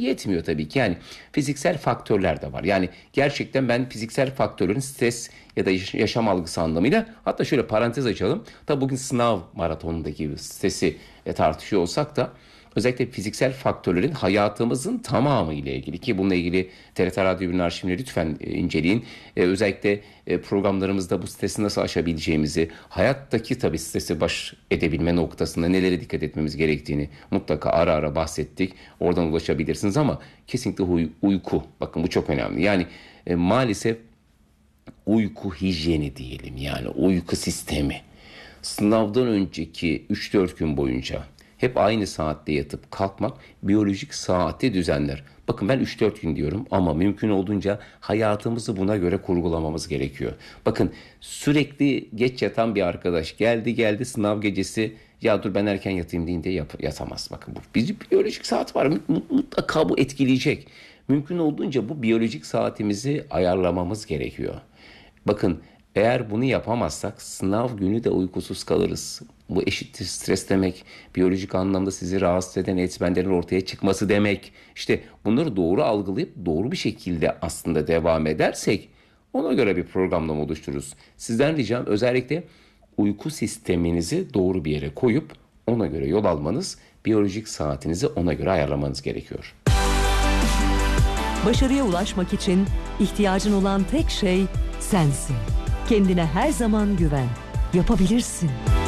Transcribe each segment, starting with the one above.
yetmiyor tabii ki. Yani fiziksel faktörler de var. Yani gerçekten ben fiziksel faktörlerin stres ya da yaşam algısı anlamıyla, hatta şöyle parantez açalım. Tabii bugün sınav maratonundaki stresi tartışıyor olsak da özellikle fiziksel faktörlerin hayatımızın tamamı ile ilgili, ki bununla ilgili TRT Radyo 1'in arşivini lütfen inceleyin. Özellikle programlarımızda bu stresi nasıl aşabileceğimizi, hayattaki tabii stresi baş edebilme noktasında nelere dikkat etmemiz gerektiğini mutlaka ara ara bahsettik. Oradan ulaşabilirsiniz ama kesinlikle uyku. Bakın bu çok önemli. Yani maalesef uyku hijyeni diyelim, yani uyku sistemi. Sınavdan önceki 3-4 gün boyunca hep aynı saatte yatıp kalkmak biyolojik saati düzenler. Bakın ben 3-4 gün diyorum ama mümkün olduğunca hayatımızı buna göre kurgulamamız gerekiyor. Bakın sürekli geç yatan bir arkadaş geldi sınav gecesi, ya dur ben erken yatayım deyince yatamaz. Bakın bu bizim biyolojik saat var, mutlaka bu etkileyecek. Mümkün olduğunca bu biyolojik saatimizi ayarlamamız gerekiyor. Bakın eğer bunu yapamazsak sınav günü de uykusuz kalırız. Bu eşittir stres demek. Biyolojik anlamda sizi rahatsız eden etmenlerin ortaya çıkması demek. İşte bunları doğru algılayıp doğru bir şekilde aslında devam edersek ona göre bir programlama oluştururuz. Sizden ricam özellikle uyku sisteminizi doğru bir yere koyup ona göre yol almanız, biyolojik saatinizi ona göre ayarlamanız gerekiyor. Başarıya ulaşmak için ihtiyacın olan tek şey sensin. Kendine her zaman güven. Yapabilirsin.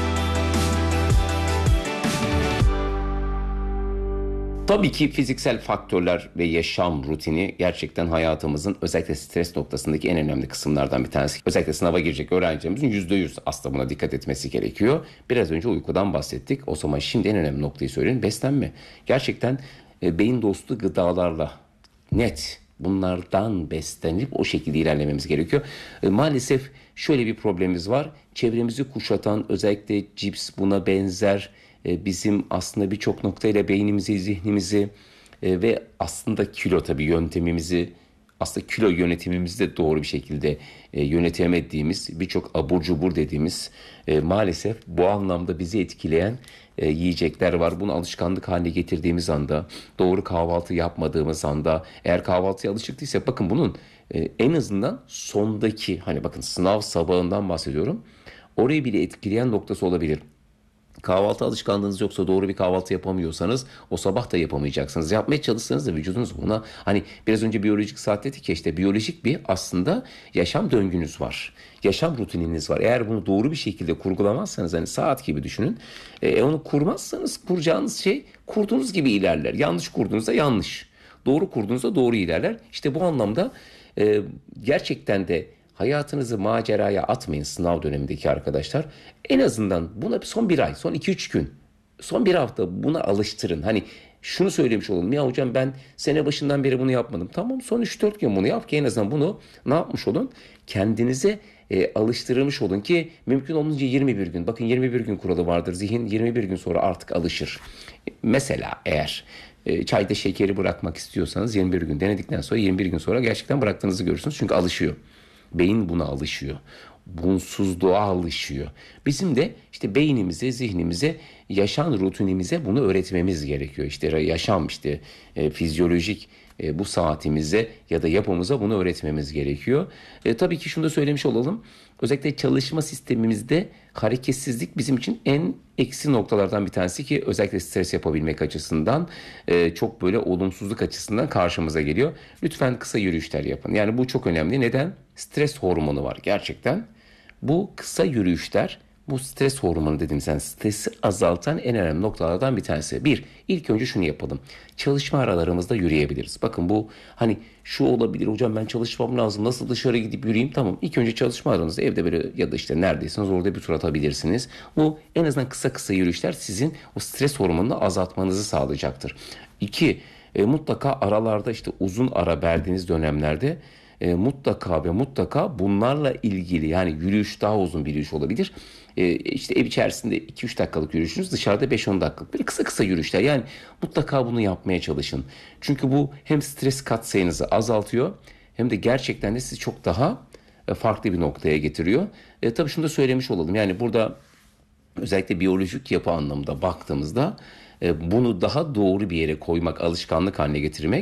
Tabii ki fiziksel faktörler ve yaşam rutini gerçekten hayatımızın özellikle stres noktasındaki en önemli kısımlardan bir tanesi. Özellikle sınava girecek öğrencilerimizin %100 aslında buna dikkat etmesi gerekiyor. Biraz önce uykudan bahsettik. O zaman şimdi en önemli noktayı söyleyeyim. Beslenme. Gerçekten beyin dostu gıdalarla net bunlardan beslenip o şekilde ilerlememiz gerekiyor. Maalesef şöyle bir problemimiz var. Çevremizi kuşatan özellikle cips, buna benzer bizim aslında birçok noktayla beynimizi, zihnimizi ve aslında kilo tabii yöntemimizi, aslında kilo yönetimimizi de doğru bir şekilde yönetemediğimiz birçok abur cubur dediğimiz maalesef bu anlamda bizi etkileyen yiyecekler var. Bunu alışkanlık haline getirdiğimiz anda, doğru kahvaltı yapmadığımız anda, eğer kahvaltıya alışık değilsek bakın bunun en azından sondaki, hani bakın sınav sabahından bahsediyorum, orayı bile etkileyen noktası olabilir. Kahvaltı alışkanlığınız yoksa, doğru bir kahvaltı yapamıyorsanız o sabah da yapamayacaksınız. Yapmaya çalışsanız da vücudunuz buna, hani biraz önce biyolojik saat dedik ya, işte biyolojik bir aslında yaşam döngünüz var. Yaşam rutininiz var. Eğer bunu doğru bir şekilde kurgulamazsanız, hani saat gibi düşünün. Onu kurmazsanız kuracağınız şey kurduğunuz gibi ilerler. Yanlış kurduğunuzda yanlış. Doğru kurduğunuzda doğru ilerler. İşte bu anlamda gerçekten de hayatınızı maceraya atmayın sınav dönemindeki arkadaşlar. En azından buna son bir ay, son 2-3 gün, son bir hafta buna alıştırın. Hani şunu söylemiş olalım, ya hocam ben sene başından beri bunu yapmadım. Tamam, son 3-4 gün bunu yap ki en azından bunu ne yapmış olun? Kendinize alıştırmış olun ki mümkün olunca 21 gün. Bakın 21 gün kuralı vardır. Zihin 21 gün sonra artık alışır. Mesela eğer çayda şekeri bırakmak istiyorsanız 21 gün denedikten sonra 21 gün sonra gerçekten bıraktığınızı görürsünüz. Çünkü alışıyor. Beyin buna alışıyor. Bunsuzluğa alışıyor. Bizim de işte beynimize, zihnimize, yaşam rutinimize bunu öğretmemiz gerekiyor. İşte yaşam, işte fizyolojik bu saatimize ya da yapımıza bunu öğretmemiz gerekiyor. Tabii ki şunu da söylemiş olalım. Özellikle çalışma sistemimizde hareketsizlik bizim için en eksi noktalardan bir tanesi ki özellikle stres yapabilmek açısından çok böyle olumsuzluk açısından karşımıza geliyor. Lütfen kısa yürüyüşler yapın. Yani bu çok önemli. Neden? Stres hormonu var gerçekten. Bu kısa yürüyüşler, bu stres hormonu dediğimiz, yani stresi azaltan en önemli noktalardan bir tanesi. İlk önce şunu yapalım. Çalışma aralarımızda yürüyebiliriz. Bakın bu hani şu olabilir, hocam ben çalışmam lazım, nasıl dışarı gidip yürüyeyim? Tamam, ilk önce çalışma aranızda evde böyle ya da işte neredeyseniz orada bir tur atabilirsiniz. Bu en azından kısa yürüyüşler sizin o stres hormonunu azaltmanızı sağlayacaktır. Mutlaka aralarda, işte uzun ara verdiğiniz dönemlerde mutlaka bunlarla ilgili, yani yürüyüş, daha uzun bir yürüyüş olabilir. İşte ev içerisinde 2-3 dakikalık yürüyüşünüz, dışarıda 5-10 dakikalık böyle kısa yürüyüşler. Yani mutlaka bunu yapmaya çalışın. Çünkü bu hem stres katsayınızı azaltıyor hem de gerçekten de sizi çok daha farklı bir noktaya getiriyor. Tabii şunu da söylemiş olalım. Yani burada özellikle biyolojik yapı anlamında baktığımızda bunu daha doğru bir yere koymak, alışkanlık haline getirmek